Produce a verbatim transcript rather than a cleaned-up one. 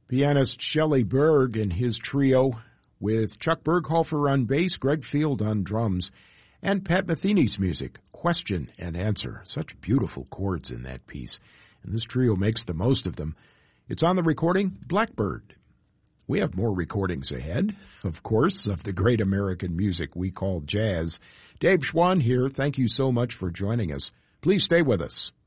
Pianist Shelley Berg and his trio with Chuck Berghofer on bass, Greg Field on drums, and Pat Metheny's music, Question and Answer. Such beautiful chords in that piece, and this trio makes the most of them. It's on the recording Blackbird. We have more recordings ahead, of course, of the great American music we call jazz. Dave Schwann here. Thank you so much for joining us. Please stay with us.